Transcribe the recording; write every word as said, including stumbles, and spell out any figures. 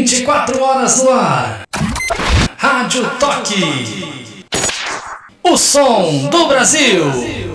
vinte e quatro horas no ar. Rádio Toque. O som do Brasil.